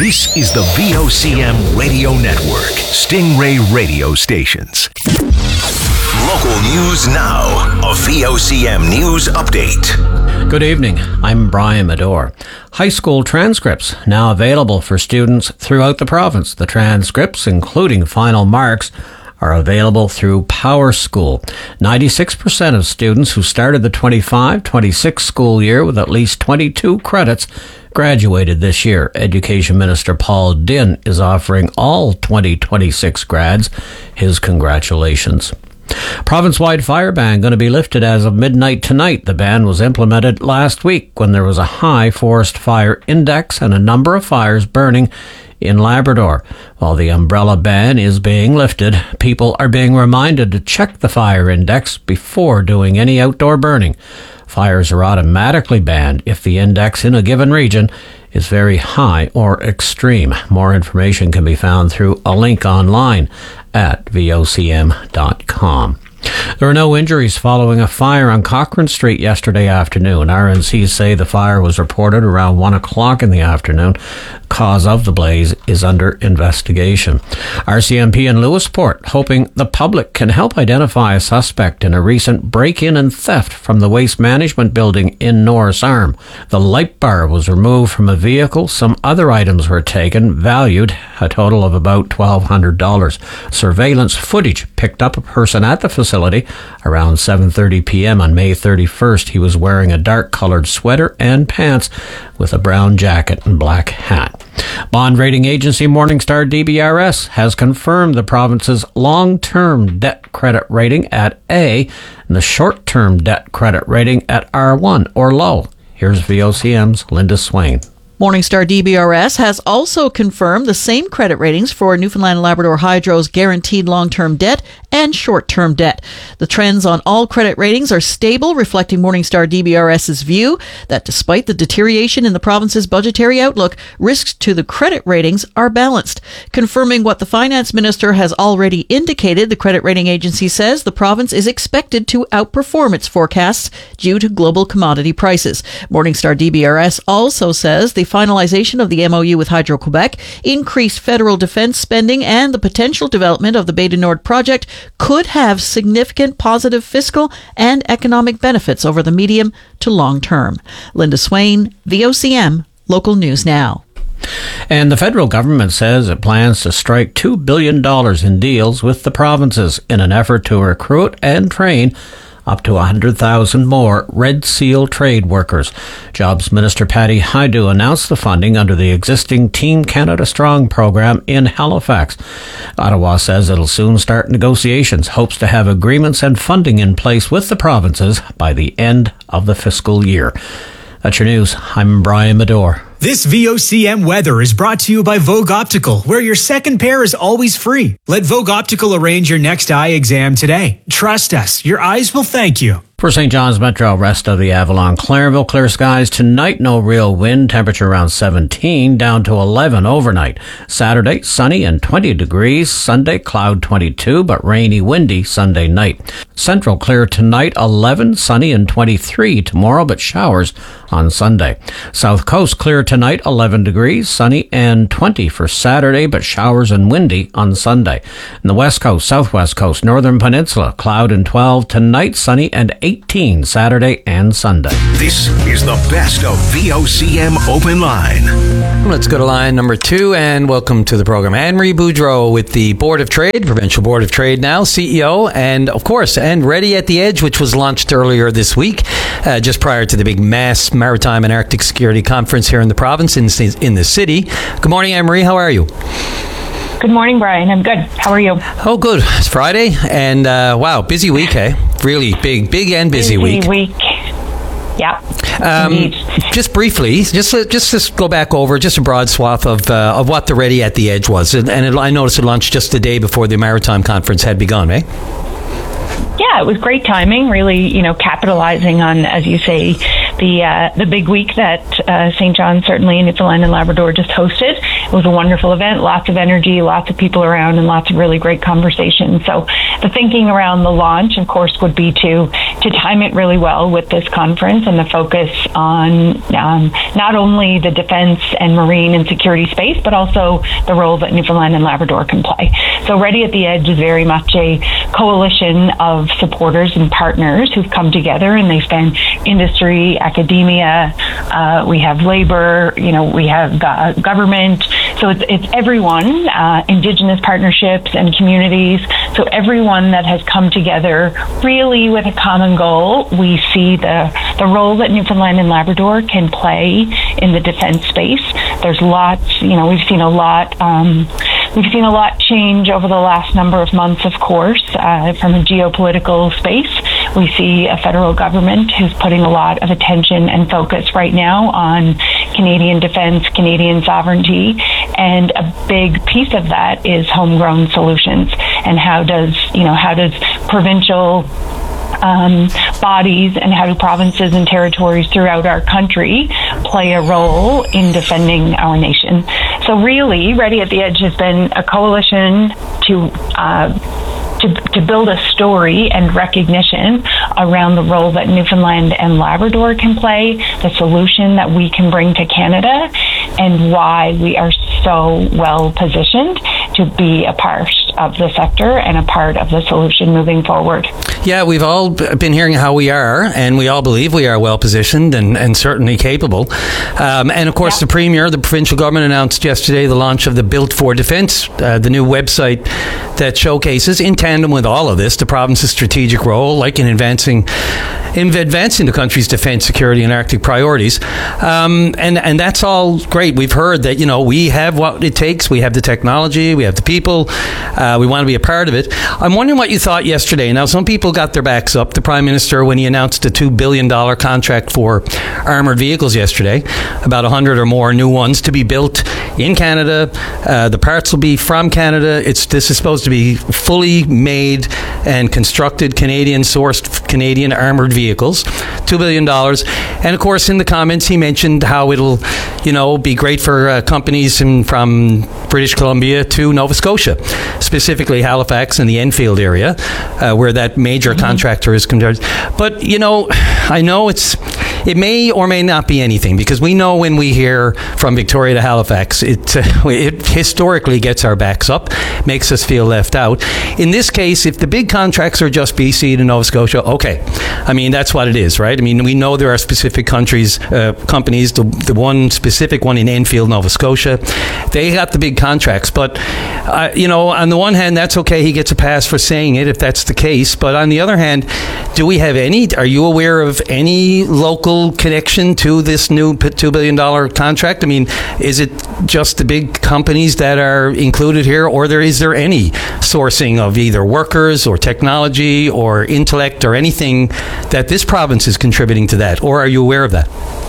This is the VOCM Radio Network, Stingray radio stations. Local news now, a VOCM news update. Good evening, I'm Brian Medore. High school transcripts now available for students throughout the province. The transcripts, including final marks, are available through PowerSchool. 96% of students who started the 25-26 school year with at least 22 credits graduated this year. Education Minister Paul Dinn is offering all 2026 grads his congratulations. Province-wide fire ban going to be lifted as of midnight tonight. The ban was implemented last week when there was a high forest fire index and a number of fires burning in Labrador. While the umbrella ban is being lifted, people are being reminded to check the fire index before doing any outdoor burning. Fires are automatically banned if the index in a given region is very high or extreme. More information can be found through a link online at vocm.com. There were no injuries following a fire on Cochrane Street yesterday afternoon. RNCs say the fire was reported around 1 o'clock in the afternoon. Cause of the blaze is under investigation. RCMP in Lewisport hoping the public can help identify a suspect in a recent break-in and theft from the waste management building in Norris Arm. The light bar was removed from a vehicle. Some other items were taken, valued a total of about $1,200. Surveillance footage picked up a person at the facility around 7:30 p.m. on May 31st. He was wearing a dark-colored sweater and pants with a brown jacket and black hat. Bond rating agency Morningstar DBRS has confirmed the province's long-term debt credit rating at A and the short-term debt credit rating at R1 or low. Here's VOCM's Linda Swain. Morningstar DBRS has also confirmed the same credit ratings for Newfoundland and Labrador Hydro's guaranteed long-term debt and short-term debt. The trends on all credit ratings are stable, reflecting Morningstar DBRS's view that despite the deterioration in the province's budgetary outlook, risks to the credit ratings are balanced. Confirming what the finance minister has already indicated, the credit rating agency says the province is expected to outperform its forecasts due to global commodity prices. Morningstar DBRS also says the finalization of the MOU with Hydro-Quebec, increased federal defense spending, and the potential development of the Bay du Nord project could have significant positive fiscal and economic benefits over the medium to long term. Linda Swain, VOCM, Local News Now. And the federal government says it plans to strike $2 billion in deals with the provinces in an effort to recruit and train up to 100,000 more Red Seal trade workers. Jobs Minister Patty Hajdu announced the funding under the existing Team Canada Strong program in Halifax. Ottawa says it'll soon start negotiations, hopes to have agreements and funding in place with the provinces by the end of the fiscal year. That's your news. I'm Brian Medore. This VOCM weather is brought to you by Vogue Optical, where your second pair is always free. Let Vogue Optical arrange your next eye exam today. Trust us, your eyes will thank you. For St. John's Metro, rest of the Avalon, Clairville, clear skies tonight, no real wind, temperature around 17, down to 11 overnight. Saturday, sunny and 20 degrees. Sunday, cloud 22, but rainy, windy Sunday night. Central, clear tonight, 11, sunny and 23 tomorrow, but showers on Sunday. South Coast, clear tonight, 11 degrees, sunny and 20 for Saturday, but showers and windy on Sunday. In the West Coast, Southwest Coast, Northern Peninsula, cloud and 12 tonight, sunny and 18 Saturday and Sunday. This is the best of VOCM Open Line. Let's go to line number 2 and welcome to the program Anne-Marie Boudreau with the Board of Trade, Provincial Board of Trade now, CEO, and of course, and Ready at the Edge, which was launched earlier this week, just prior to the big mass maritime and Arctic security conference here in the province, in the city. Good morning, Anne-Marie. How are you? Good morning, Brian. I'm good. How are you? Oh, good. It's Friday, and wow, busy week, eh? Really big and busy week. Yeah. Just briefly, just go back over just a broad swath of what the Ready at the Edge was, and I noticed it launched just the day before the Maritime Conference had begun, eh? Yeah, it was great timing, really, capitalizing on, as you say, the big week that St. John's, certainly in Newfoundland and Labrador, just hosted. It was a wonderful event, lots of energy, lots of people around, and lots of really great conversations. So the thinking around the launch, of course, would be to time it really well with this conference and the focus on not only the defense and marine and security space, but also the role that Newfoundland and Labrador can play. So Ready at the Edge is very much a coalition of supporters and partners who've come together, and they span industry, academia, we have labor, we have government. So it's everyone, Indigenous partnerships and communities. So everyone that has come together really with a common goal. We see the role that Newfoundland and Labrador can play in the defense space. There's lots, we've seen a lot change over the last number of months, of course, from a geopolitical space. We see a federal government who's putting a lot of attention and focus right now on Canadian defense, Canadian sovereignty, and a big piece of that is homegrown solutions. And how does provincial bodies and how do provinces and territories throughout our country play a role in defending our nation? So really, Ready at the Edge has been a coalition to build a story and recognition around the role that Newfoundland and Labrador can play, the solution that we can bring to Canada, and why we are so well positioned to be a part of the sector and a part of the solution moving forward. Yeah, we've all been hearing how we are, and we all believe we are well positioned and certainly capable. And of course, the Premier, the provincial government, announced yesterday the launch of the Built for Defence, the new website that showcases, in tandem with all of this, the province's strategic role, like in advancing the country's defence, security, and Arctic priorities. And that's all great. We've heard that, we have what it takes. We have the technology. We have the people. We want to be a part of it. I'm wondering what you thought yesterday. Now, some people got their backs up. The Prime Minister, when he announced a $2 billion contract for armoured vehicles yesterday, about 100 or more new ones to be built in Canada. The parts will be from Canada. This is supposed to be fully made and constructed Canadian-sourced Canadian armoured vehicles. $2 billion. And of course, in the comments, he mentioned how it'll, be great for companies from British Columbia to Nova Scotia, specifically Halifax and the Enfield area, where that major contractor is compared. But, I know it may or may not be anything, because we know when we hear from Victoria to Halifax, it historically gets our backs up, makes us feel left out. In this case, if the big contracts are just BC to Nova Scotia, okay. I mean, that's what it is, right? I mean, we know there are specific companies, the one specific one in Enfield, Nova Scotia, they got the big contracts. But, on the one hand, that's okay. He gets a pass for saying it if that's the case. But on the other hand, are you aware of any local connection to this new $2 billion contract? I mean, is it just the big companies that are included here, or is there any sourcing of either workers or technology or intellect or anything that this province is contributing to that? Or are you aware of that?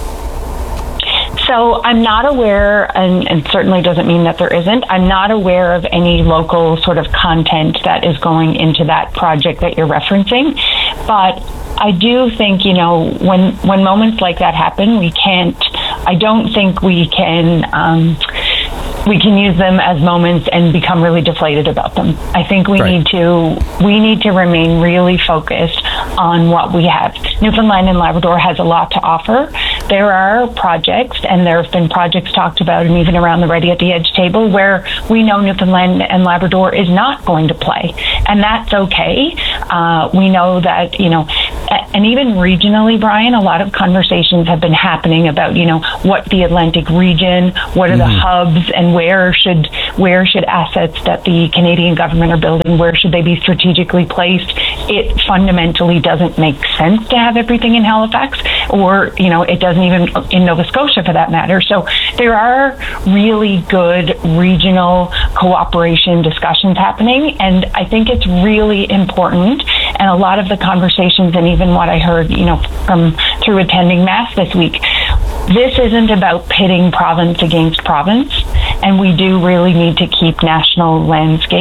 So I'm not aware, and certainly doesn't mean that there isn't, I'm not aware of any local sort of content that is going into that project that you're referencing. But I do think, when moments like that happen, I don't think we can use them as moments and become really deflated about them. I think we need to remain really focused on what we have. Newfoundland and Labrador has a lot to offer. There are projects, and there have been projects talked about, and even around the Ready at the Edge table, where we know Newfoundland and Labrador is not going to play, and that's okay. We know that, and even regionally, Brian, a lot of conversations have been happening about, what the Atlantic region, what are the hubs, and where should assets that the Canadian government are building, where should they be strategically placed? It fundamentally doesn't make sense to have everything in Halifax, or, it doesn't even in Nova Scotia for that matter. So there are really good regional cooperation discussions happening, and I think it's really important. And a lot of the conversations, and even what I heard, through attending Mass this week, this isn't about pitting province against province, and we do really need to keep national landscape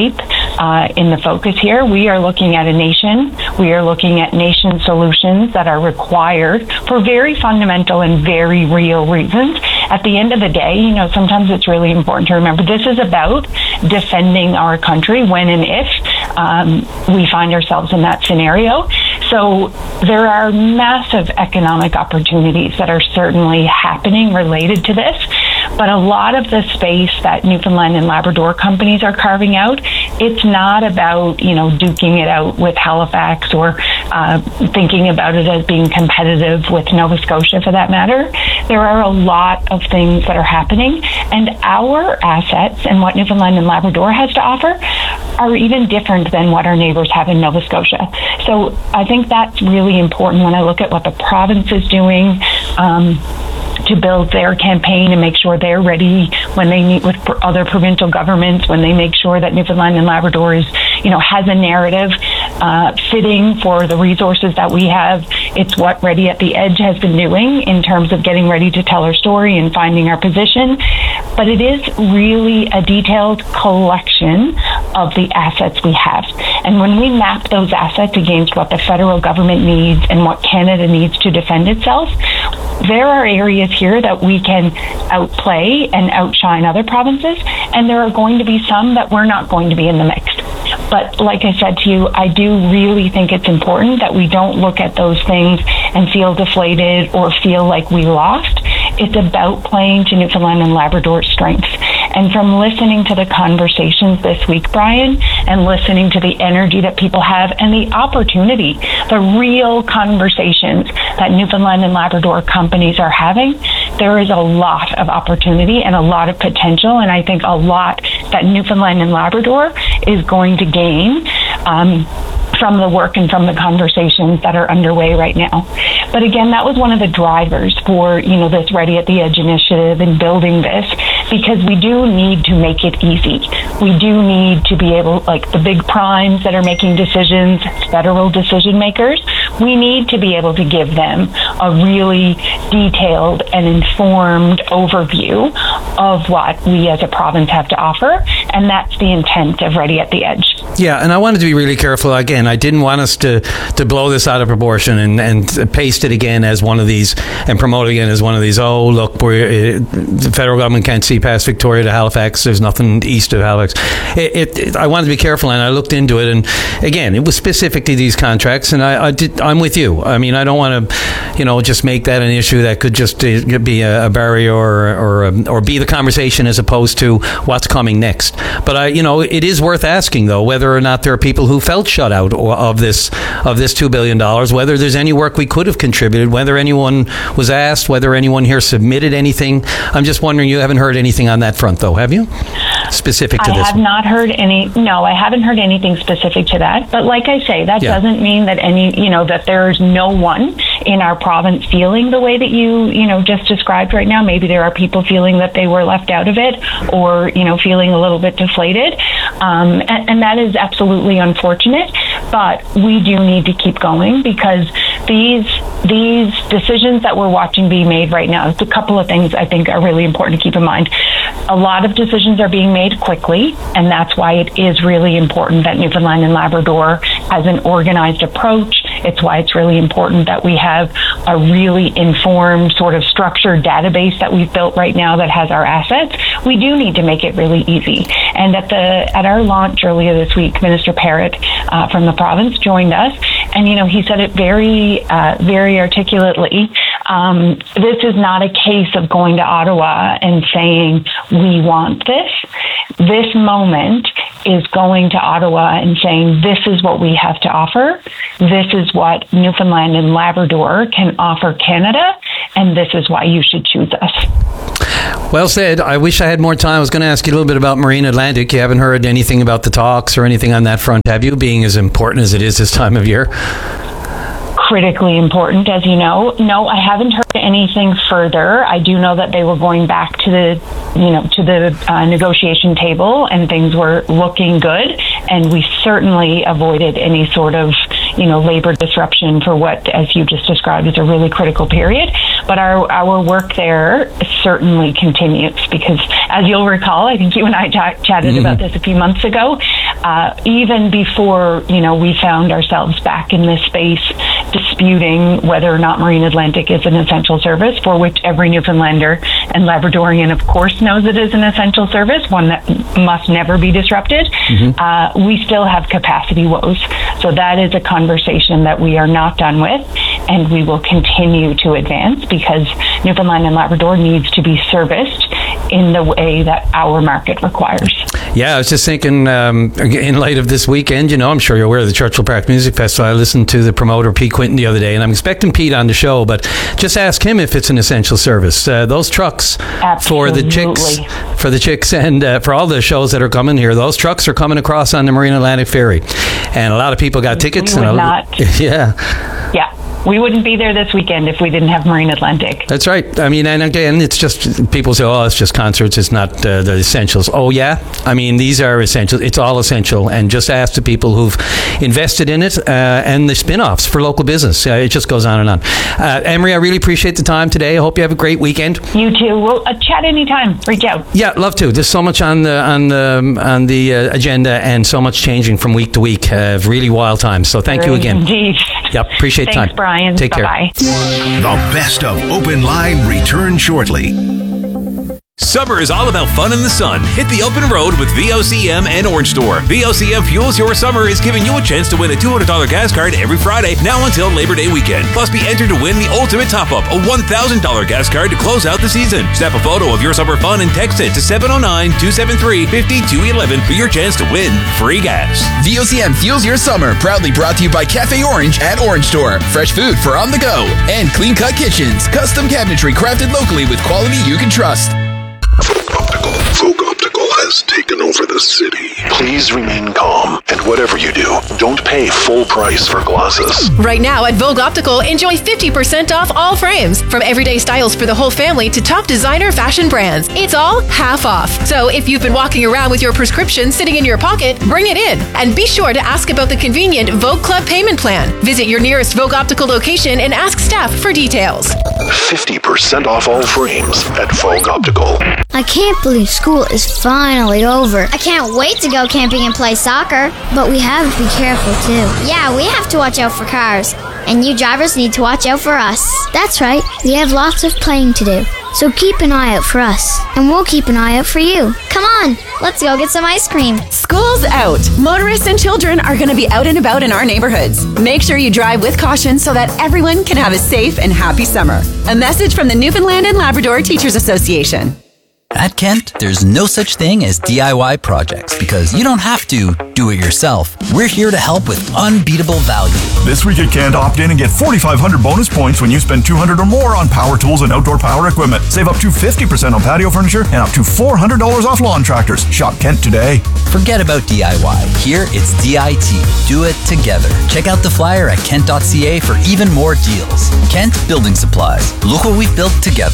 in the focus here. We are looking at a nation. We are looking at nation solutions that are required for very fundamental and very real reasons. At the end of the day, sometimes it's really important to remember this is about defending our country when and if we find ourselves in that scenario. So there are massive economic opportunities that are certainly happening related to this. But a lot of the space that Newfoundland and Labrador companies are carving out, it's not about, duking it out with Halifax or thinking about it as being competitive with Nova Scotia for that matter. There are a lot of things that are happening, and our assets and what Newfoundland and Labrador has to offer are even different than what our neighbors have in Nova Scotia. So I think that's really important when I look at what the province is doing to build their campaign and make sure they're ready when they meet with other provincial governments, when they make sure that Newfoundland and Labrador is, has a narrative fitting for the resources that we have. It's what Ready at the Edge has been doing in terms of getting ready to tell our story and finding our position. But it is really a detailed collection of the assets we have. And when we map those assets against what the federal government needs and what Canada needs to defend itself, there are areas here that we can outplay and outshine other provinces, and there are going to be some that we're not going to be in the mix. But like I said to you, I do really think it's important that we don't look at those things and feel deflated or feel like we lost. It's about playing to Newfoundland and Labrador's strengths. And from listening to the conversations this week, Brian, and listening to the energy that people have and the opportunity, the real conversations that Newfoundland and Labrador companies are having, there is a lot of opportunity and a lot of potential, and I think a lot that Newfoundland and Labrador is going to gain from the work and from the conversations that are underway right now. But again, that was one of the drivers for, this Ready at the Edge initiative and building this, because we do need to make it easy. We do need to be able, like the big primes that are making decisions, federal decision makers, we need to be able to give them a really detailed and informed overview of what we as a province have to offer. And that's the intent of Ready at the Edge. Yeah, and I wanted to be really careful. Again, I didn't want us to blow this out of proportion and paste it again as one of these and promote it again as one of these, oh, look, the federal government can't see past Victoria to Halifax. There's nothing east of Halifax. I wanted to be careful, and I looked into it. And again, it was specific to these contracts, and I'm with you. I mean, I don't want to, just make that an issue that could just be a barrier or be the conversation as opposed to what's coming next. But it is worth asking, though, whether or not there are people who felt shut out of this $2 billion, whether there's any work we could have contributed, whether anyone was asked, whether anyone here submitted anything. I'm just wondering, you haven't heard anything on that front, though, have you? Specific to this? I have not heard any. No, I haven't heard anything specific to that. But like I say, that doesn't mean that that there's no one in our province feeling the way that you just described right now. Maybe there are people feeling that they were left out of it, or feeling a little bit deflated, and that is absolutely unfortunate. But we do need to keep going, because these decisions that we're watching being made right now, it's a couple of things I think are really important to keep in mind. A lot of decisions are being made quickly, and that's why it is really important that Newfoundland and Labrador has an organized approach. It's why it's really important that we have a really informed, sort of structured database that we've built right now that has our assets. We do need to make it really easy. And at our launch earlier this week, Minister Parrott from the province joined us, and he said it very, very articulately. This is not a case of going to Ottawa and saying, we want this. This moment is going to Ottawa and saying, this is what we have to offer. This is what Newfoundland and Labrador can offer Canada, and this is why you should choose us. Well said. I wish I had more time. I was going to ask you a little bit about Marine Atlantic. You haven't heard anything about the talks or anything on that front, have you, being as important as it is this time of year? Critically important, as you know. No, I haven't heard anything further. I do know that they were going back to the negotiation table, and things were looking good. and we certainly avoided any sort of, labor disruption for what, as you just described, is a really critical period. But our work there certainly continues because, as you'll recall, I think you and I chatted about this a few months ago, even before, we found ourselves back in this space disputing whether or not Marine Atlantic is an essential service, for which every Newfoundlander and Labradorian, of course, knows it is an essential service, one that must never be disrupted. We still have capacity woes. So that is a conversation that we are not done with, and we will continue to advance because Newfoundland and Labrador needs to be serviced in the way that our market requires. Yeah, I was just thinking, in light of this weekend, I'm sure you're aware of the Churchill Park Music Festival. I listened to the promoter, Pete Quinton, the other day, and I'm expecting Pete on the show, but just ask him if it's an essential service. Those trucks for the chicks and for all the shows that are coming here, those trucks are coming across on the Marine Atlantic Ferry. And a lot of people got tickets. Yeah. We wouldn't be there this weekend if we didn't have Marine Atlantic. That's right. I mean, and again, it's just, people say, it's just concerts, it's not the essentials. Oh, yeah? I mean, these are essential. It's all essential. And just ask the people who've invested in it and the spin-offs for local business. It just goes on and on. Emery, I really appreciate the time today. I hope you have a great weekend. You too. We'll chat anytime. Reach out. Yeah, love to. There's so much on the agenda and so much changing from week to week. Really wild times. So thank you again. Indeed. Yep, appreciate the time. Thanks, Brian. Take care. Bye-bye. The best of Open Line return shortly. Summer is all about fun in the sun. Hit the open road with VOCM and Orange Store. VOCM Fuels Your Summer is giving you a chance to win a $200 gas card every Friday, now until Labor Day weekend. Plus, be entered to win the ultimate top-up, a $1,000 gas card to close out the season. Snap a photo of your summer fun and text it to 709-273-5211 for your chance to win free gas. VOCM Fuels Your Summer, proudly brought to you by Cafe Orange at Orange Store. Fresh food for on the go. And Clean Cut Kitchens, custom cabinetry crafted locally with quality you can trust. Vogue Optical has taken over the city. Please remain calm, and whatever you do, don't pay full price for glasses. Right now at Vogue Optical, enjoy 50% off all frames. From everyday styles for the whole family to top designer fashion brands. It's all half off. So if you've been walking around with your prescription sitting in your pocket, bring it in. And be sure to ask about the convenient Vogue Club payment plan. Visit your nearest Vogue Optical location and ask staff for details. 50% off all frames at Vogue Optical. I can't believe school is finally over. I can't wait to go camping and play soccer. But we have to be careful too. Yeah, we have to watch out for cars. And you drivers need to watch out for us. That's right. We have lots of playing to do. So keep an eye out for us. And we'll keep an eye out for you. Come on, let's go get some ice cream. School's out. Motorists and children are going to be out and about in our neighborhoods. Make sure you drive with caution so that everyone can have a safe and happy summer. A message from the Newfoundland and Labrador Teachers Association. At Kent, there's no such thing as DIY projects because you don't have to do it yourself. We're here to help with unbeatable value. This week at Kent, opt in and get 4,500 bonus points when you spend $200 or more on power tools and outdoor power equipment. Save up to 50% on patio furniture and up to $400 off lawn tractors. Shop Kent today. Forget about DIY. Here, it's DIT. Do it together. Check out the flyer at kent.ca for even more deals. Kent Building Supplies. Look what we've built together.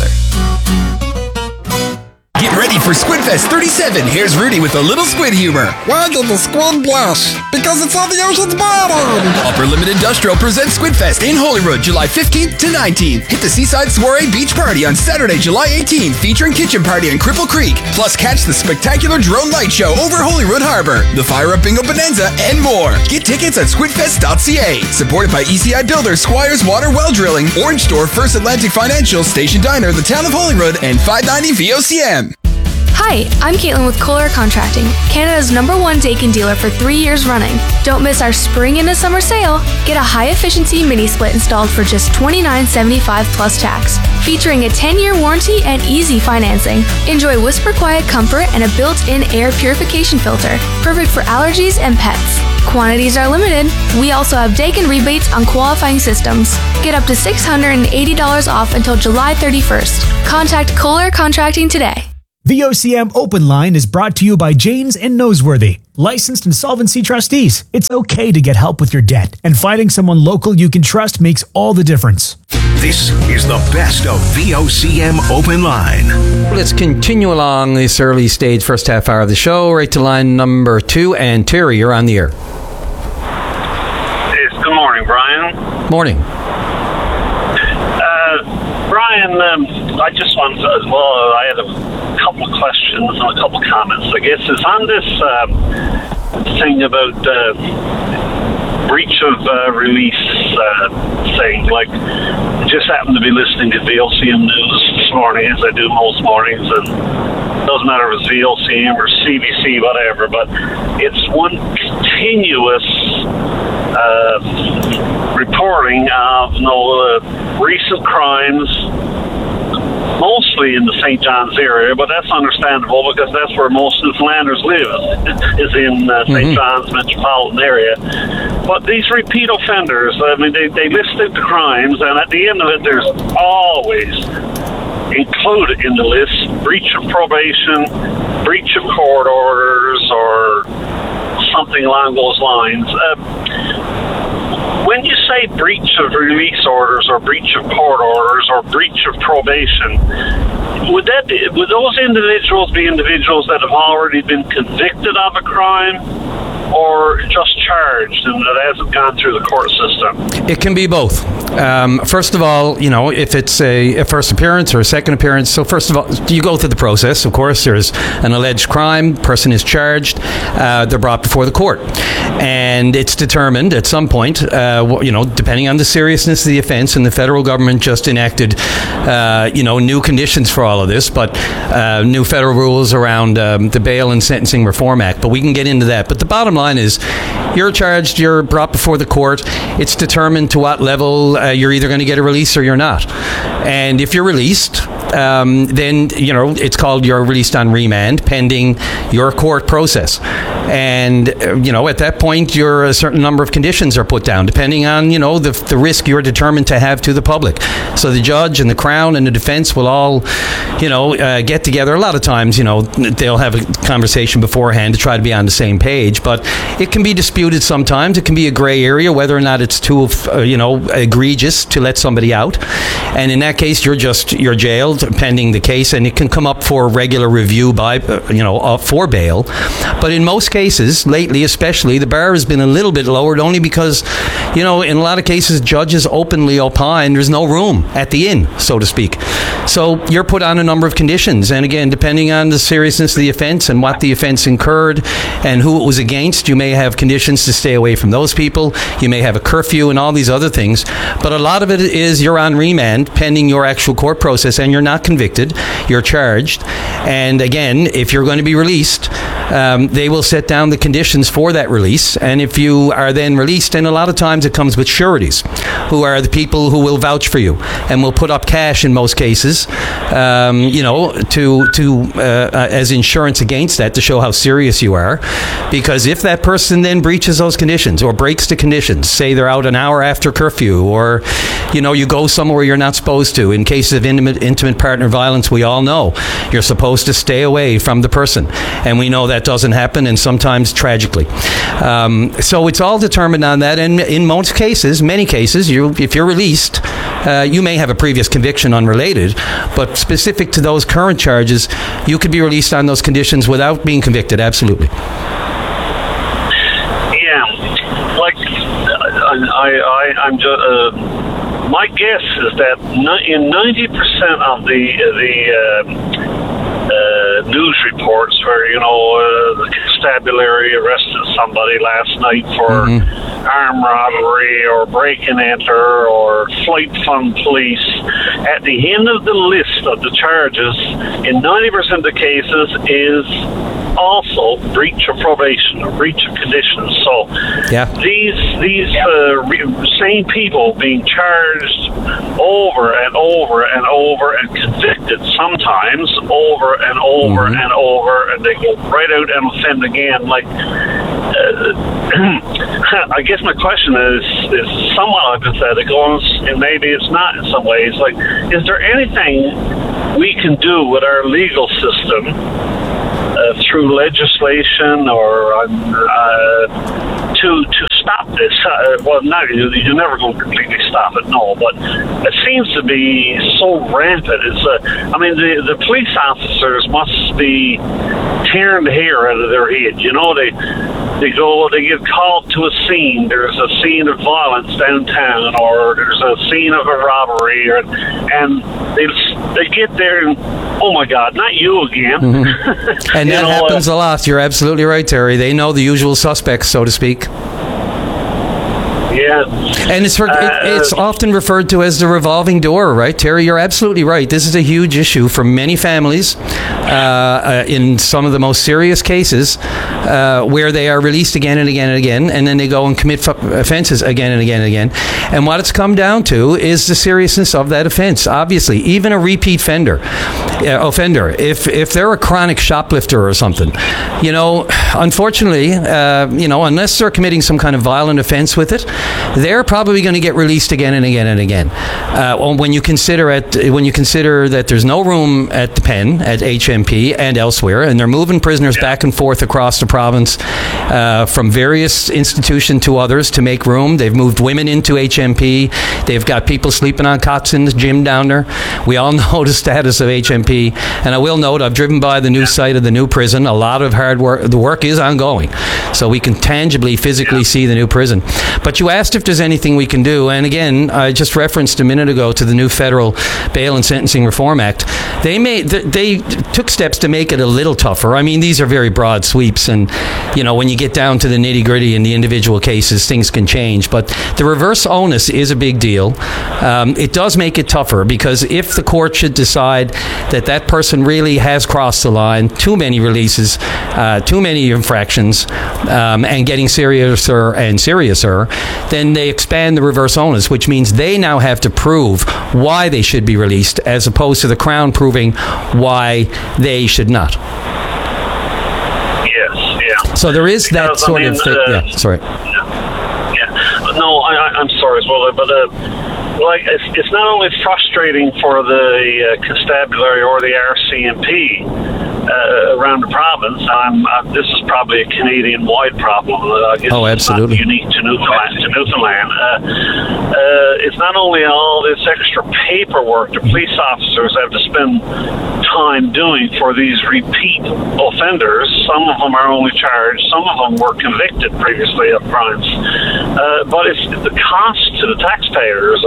Get ready for Squidfest 37. Here's Rudy with a little squid humor. Why did the squid blush? Because it's on the ocean's bottom. Upper Limit Industrial presents Squidfest in Holyrood, July 15th to 19th. Hit the Seaside Soiree Beach Party on Saturday, July 18th, featuring Kitchen Party in Cripple Creek. Plus, catch the spectacular drone light show over Holyrood Harbor, the Fire Up Bingo Bonanza, and more. Get tickets at squidfest.ca. Supported by ECI Builders, Squires Water Well Drilling, Orange Store, First Atlantic Financial, Station Diner, the Town of Holyrood, and 590 VOCM. Hi, I'm Caitlin with Kohler Contracting, Canada's #1 Daikin dealer for 3 years running. Don't miss our spring into summer sale. Get a high-efficiency mini-split installed for just $29.75 plus tax, featuring a 10-year warranty and easy financing. Enjoy whisper quiet comfort and a built-in air purification filter, perfect for allergies and pets. Quantities are limited. We also have Daikin rebates on qualifying systems. Get up to $680 off until July 31st. Contact Kohler Contracting today. VOCM Open Line is brought to you by Janes and Noseworthy, licensed insolvency trustees. It's okay to get help with your debt, and finding someone local you can trust makes all the difference. This is the best of VOCM Open Line. Let's continue along this early stage first half hour of the show, right to line number 2. And Terry, you're on the air. Yes, good morning, Brian. Morning. Brian, I just wanted to, I had a couple of questions and a couple of comments, I guess. Is on this thing about breach of release thing, like, just happened to be listening to VOCM News this morning, as I do most mornings, and it doesn't matter if it's VOCM or CBC, whatever, but it's one continuous reporting of recent crimes, mostly in the St. John's area, but that's understandable because that's where most Newfoundlanders live, is in St. John's metropolitan area. But these repeat offenders, I mean, they list out the crimes, and at the end of it, there's always included in the list breach of probation, breach of court orders, or something along those lines. When you say breach of release orders or breach of court orders or breach of probation, would those individuals be individuals that have already been convicted of a crime or just charged and that hasn't gone through the court system? It can be both. First of all, if it's a first appearance or a second appearance, so first of all, you go through the process. Of course, there's an alleged crime, person is charged, they're brought before the court. And it's determined at some point, depending on the seriousness of the offense, and the federal government just enacted, new conditions for all of this, but new federal rules around the Bail and Sentencing Reform Act. But we can get into that. But the bottom line is, you're charged, you're brought before the court, it's determined to what level you're either going to get a release or you're not. And if you're released, then, it's called you're released on remand pending your court process. And, at that point, a certain number of conditions are put down, depending on, the risk you're determined to have to the public. So the judge and the Crown and the defense will all, get together. A lot of times, they'll have a conversation beforehand to try to be on the same page, but it can be disputed sometimes. It can be a gray area whether or not it's too, egregious to let somebody out. And in that case, you're jailed pending the case, and it can come up for regular review by, for bail. But in most cases, lately especially, the bar has been a little bit lowered only because, in a lot of cases, judges openly opine there's no room at the inn, so to speak. So you're put on a number of conditions. And again, depending on the seriousness of the offense and what the offense incurred and who it was against, you may have conditions to stay away from those people. You may have a curfew and all these other things. But a lot of it is you're on remand pending your actual court process, and you're not convicted. You're charged. And again, if you're going to be released, they will set down the conditions for that release. And if you are then released, and a lot of times it comes with sureties, who are the people who will vouch for you and will put up cash in most cases, as insurance against that, to show how serious you are. Because if that person then breaches those conditions or breaks the conditions, say they're out an hour after curfew, or you go somewhere you're not supposed to. In cases of intimate partner violence, we all know you're supposed to stay away from the person, and we know that doesn't happen, and sometimes tragically. So it's all determined on that, and in most cases, many cases, if you're released, you may have a previous conviction unrelated, but specific to those current charges, you could be released on those conditions without being convicted. Absolutely. Yeah, like I'm just. My guess is that in 90% of the news reports where, the constabulary arrested somebody last night for armed robbery or break-and-enter or flight from police, at the end of the list of the charges, in 90% of the cases, is also breach of probation or breach of conditions. So these same people being charged over and over and over and convicted sometimes over and over and over, and they go right out and offend again. Like, I guess my question is somewhat hypothetical, and maybe it's not in some ways. Like, is there anything we can do with our legal system through legislation or to stop this. Well, you're never going to completely stop it, no, but it seems to be so rampant. The police officers must be tearing the hair out of their head. You know, they get called to a scene. There's a scene of violence downtown, or there's a scene of a robbery, and they get there and, oh my God, not you again. Mm-hmm. And that happens a lot. You're absolutely right, Terry. They know the usual suspects, so to speak. Yeah. And it's often referred to as the revolving door, right, Terry? You're absolutely right. This is a huge issue for many families in some of the most serious cases where they are released again and again and again, and then they go and commit offenses again and again and again. And what it's come down to is the seriousness of that offense. Obviously, even a repeat offender, if they're a chronic shoplifter or something, unfortunately, unless they're committing some kind of violent offense with it, they're probably going to get released again and again and again. When you consider that there's no room at the pen at HMP and elsewhere, and they're moving prisoners back and forth across the province from various institutions to others to make room. They've moved women into HMP. They've got people sleeping on cots in the gym down there. We all know the status of HMP, and I will note I've driven by the new site of the new prison. A lot of hard work. The work is ongoing, so we can tangibly, physically see the new prison. But you asked if there's anything we can do, and again, I just referenced a minute ago to the new federal Bail and Sentencing Reform Act. They took steps to make it a little tougher. I mean, these are very broad sweeps, and when you get down to the nitty gritty in the individual cases, things can change. But the reverse onus is a big deal. It does make it tougher, because if the court should decide that person really has crossed the line, too many releases, too many infractions, and getting seriouser and seriouser, then they expand the reverse onus, which means they now have to prove why they should be released, as opposed to the Crown proving why they should not. Yes, yeah. So there is that sort of... sorry. Yeah. No, I'm sorry as well, but... it's not only frustrating for the constabulary or the RCMP around the province. This is probably a Canadian-wide problem. I guess absolutely. It's not unique to Newfoundland. It's not only all this extra paperwork the police officers have to spend time doing for these repeat offenders. Some of them are only charged. Some of them were convicted previously of crimes. But it's the cost to the taxpayers.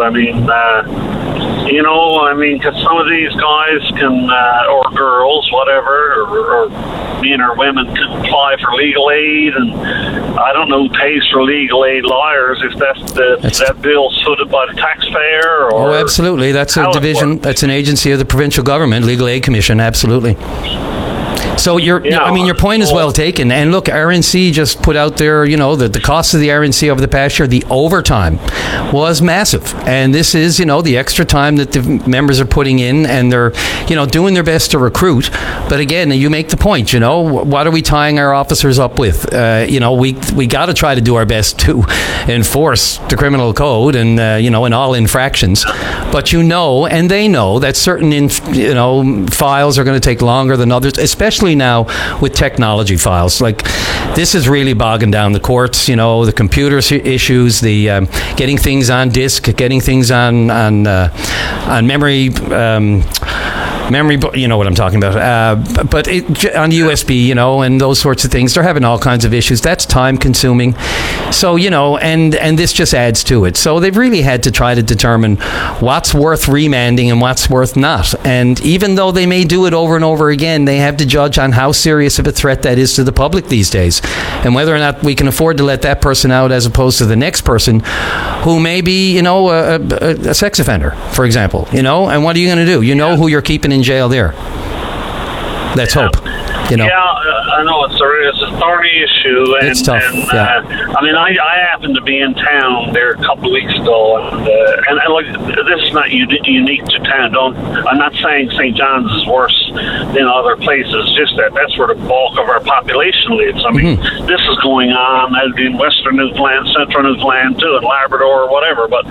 Because some of these guys can, or girls, whatever, or men or women can apply for legal aid, and I don't know who pays for legal aid lawyers, if that bill's footed by the taxpayer, or... Oh, absolutely. That's a division, that's an agency of the provincial government, Legal Aid Commission, absolutely. So your point is well taken. And look, RNC just put out there, the cost of the RNC over the past year, the overtime was massive. And this is, the extra time that the members are putting in, and they're, doing their best to recruit. But again, you make the point, what are we tying our officers up with? We got to try to do our best to enforce the criminal code and, in all infractions. But and they know that certain, files are going to take longer than others, especially now with technology files. Like, this is really bogging down the courts, the computer issues, the getting things on disk, getting things on memory, you know what I'm talking about. But on USB, and those sorts of things, they're having all kinds of issues. That's time consuming. So, and this just adds to it. So they've really had to try to determine what's worth remanding and what's worth not. And even though they may do it over and over again, they have to judge on how serious of a threat that is to the public these days, and whether or not we can afford to let that person out as opposed to the next person who may be, a sex offender, for example, and what are you going to do? Who you're keeping in jail there. Let's hope. you know. Yeah, I know it's a thorny issue. And, it's tough. I mean, I happened to be in town there a couple of weeks ago, and like, this is not unique to town. I'm not saying St. John's is worse than other places. Just that's where the bulk of our population lives. I mean, this is going on in Western Newfoundland, Central Newfoundland too, and Labrador or whatever. But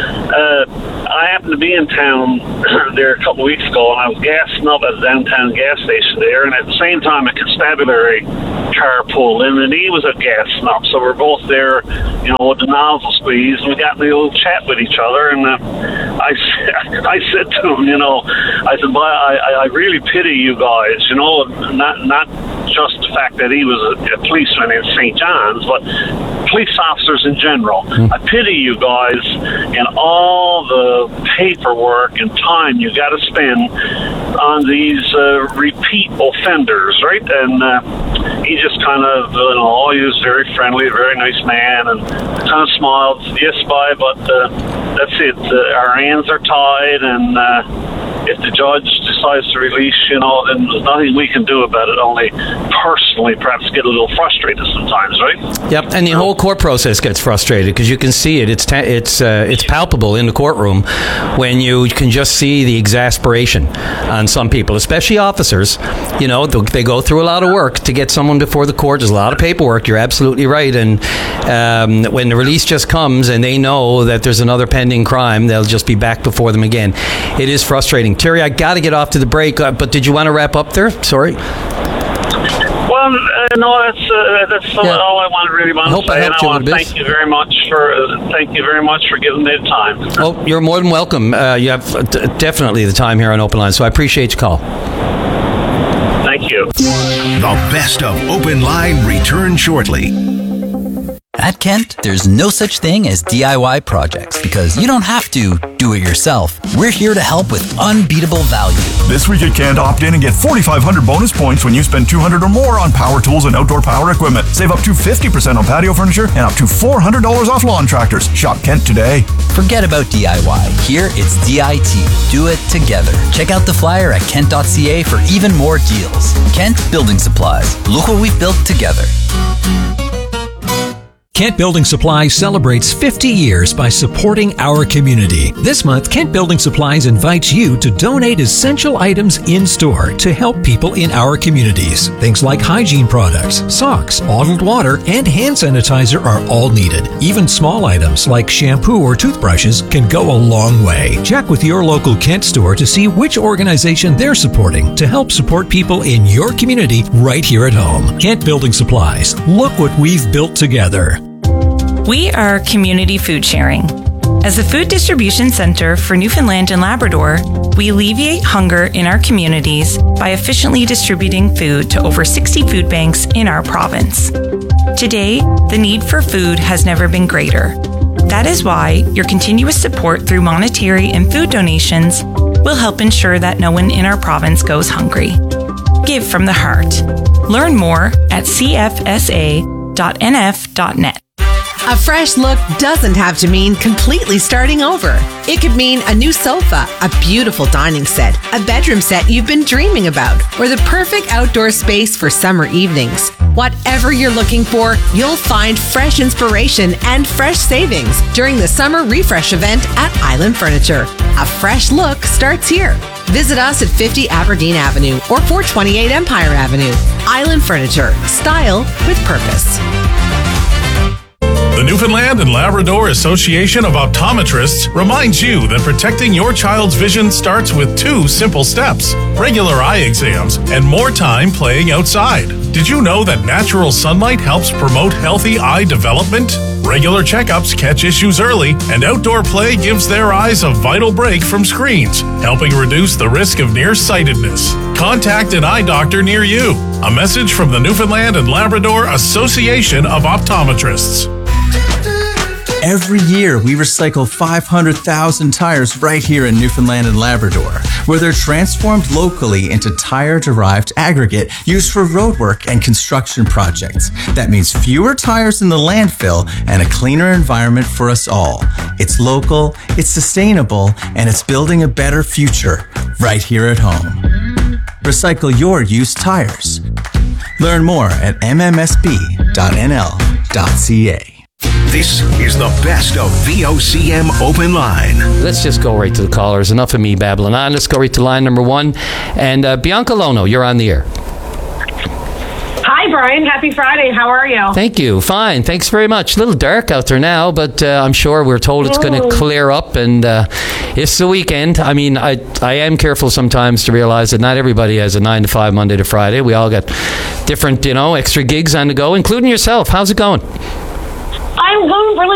I happened to be in town there a couple of weeks ago, and I was gassing up at a downtown gas station there, and at the same time a constabulary car pulled in, and he was a gas up. So we're both there, you know, with the nozzle squeeze, and we got in a little chat with each other. And I said to him, you know, I said, well, I really pity you guys, you know, not just the fact that he was a policeman in St. John's, but police officers in general. I pity you guys and all the paperwork and time you got to spend on these repeat offenders, right? And he just kind of, you know, he was very friendly, very nice man, and kind of smiled, yes, bye, but that's it. Our hands are tied, and if the judge decides to release, you know, then there's nothing we can do about it, only personally perhaps get a little frustrated sometimes, right? Yep, and the whole court process gets frustrated because you can see it. It's palpable in the courtroom when you can just see the exasperation on some people, especially officers. You know, they go through a lot of work to get someone before the court. There's a lot of paperwork. You're absolutely right. And when the release just comes and they know that there's another pending crime, they'll just be back before them again. It is frustrating. Terry, I got to get off to the break, but did you want to wrap up there? Sorry. Well, no, that's all I really want to say. And I want to thank you very much for giving me the time. Oh, you're more than welcome. You have definitely the time here on Open Line, so I appreciate your call. Thank you. The best of Open Line returns shortly. At Kent, there's no such thing as DIY projects because you don't have to do it yourself. We're here to help with unbeatable value. This week at Kent, opt in and get 4,500 bonus points when you spend $200 or more on power tools and outdoor power equipment. Save up to 50% on patio furniture and up to $400 off lawn tractors. Shop Kent today. Forget about DIY. Here, it's DIT. Do it together. Check out the flyer at kent.ca for even more deals. Kent Building Supplies. Look what we've built together. Kent Building Supplies celebrates 50 years by supporting our community. This month, Kent Building Supplies invites you to donate essential items in-store to help people in our communities. Things like hygiene products, socks, bottled water, and hand sanitizer are all needed. Even small items like shampoo or toothbrushes can go a long way. Check with your local Kent store to see which organization they're supporting to help support people in your community right here at home. Kent Building Supplies. Look what we've built together. We are Community Food Sharing. As a food distribution center for Newfoundland and Labrador, we alleviate hunger in our communities by efficiently distributing food to over 60 food banks in our province. Today, the need for food has never been greater. That is why your continuous support through monetary and food donations will help ensure that no one in our province goes hungry. Give from the heart. Learn more at cfsa.nf.net. A fresh look doesn't have to mean completely starting over. It could mean a new sofa, a beautiful dining set, a bedroom set you've been dreaming about, or the perfect outdoor space for summer evenings. Whatever you're looking for, you'll find fresh inspiration and fresh savings during the Summer Refresh event at Island Furniture. A fresh look starts here. Visit us at 50 Aberdeen Avenue or 428 Empire Avenue. Island Furniture. Style with purpose. The Newfoundland and Labrador Association of Optometrists reminds you that protecting your child's vision starts with 2 simple steps: regular eye exams and more time playing outside. Did you know that natural sunlight helps promote healthy eye development? Regular checkups catch issues early, and outdoor play gives their eyes a vital break from screens, helping reduce the risk of nearsightedness. Contact an eye doctor near you. A message from the Newfoundland and Labrador Association of Optometrists. Every year, we recycle 500,000 tires right here in Newfoundland and Labrador, where they're transformed locally into tire-derived aggregate used for roadwork and construction projects. That means fewer tires in the landfill and a cleaner environment for us all. It's local, it's sustainable, and it's building a better future right here at home. Recycle your used tires. Learn more at mmsb.nl.ca. This is the best of VOCM Open Line. Let's just go right to the callers. Enough of me babbling on. Let's go right to line number one. And Bianca Lono, you're on the air. Hi, Brian. Happy Friday. How are you? Thank you. Fine. Thanks very much. A little dark out there now, but I'm sure we're told it's going to clear up, and it's the weekend. I mean, I am careful sometimes to realize that not everybody has a 9 to 5 Monday to Friday. We all got different, extra gigs on the go, including yourself. How's it going? I'm going really